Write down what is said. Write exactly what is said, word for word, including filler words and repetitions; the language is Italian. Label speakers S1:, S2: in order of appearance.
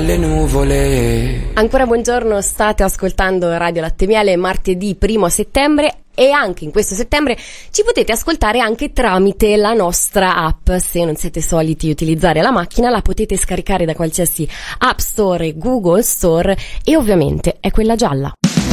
S1: le nuvole.
S2: Ancora buongiorno, state ascoltando Radio Latte Miele, martedì primo settembre. E anche in questo settembre ci potete ascoltare anche tramite la nostra app. Se non siete soliti utilizzare la macchina, la potete scaricare da qualsiasi App Store e Google Store, e ovviamente è quella gialla.